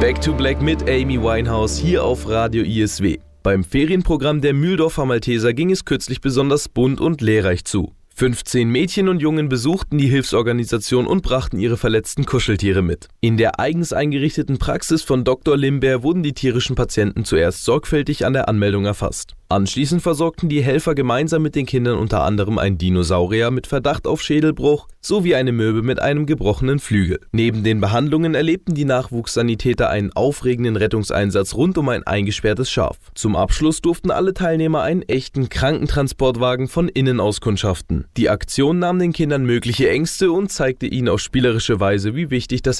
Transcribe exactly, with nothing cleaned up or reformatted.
Back to Black mit Amy Winehouse hier auf Radio I S W. Beim Ferienprogramm der Mühldorfer Malteser ging es kürzlich besonders bunt und lehrreich zu. fünfzehn Mädchen und Jungen besuchten die Hilfsorganisation und brachten ihre verletzten Kuscheltiere mit. In der eigens eingerichteten Praxis von Doktor Limbeer wurden die tierischen Patienten zuerst sorgfältig an der Anmeldung erfasst. Anschließend versorgten die Helfer gemeinsam mit den Kindern unter anderem einen Dinosaurier mit Verdacht auf Schädelbruch sowie eine Möwe mit einem gebrochenen Flügel. Neben den Behandlungen erlebten die Nachwuchssanitäter einen aufregenden Rettungseinsatz rund um ein eingesperrtes Schaf. Zum Abschluss durften alle Teilnehmer einen echten Krankentransportwagen von innen aus kundschaften. Die Aktion nahm den Kindern mögliche Ängste und zeigte ihnen auf spielerische Weise, wie wichtig das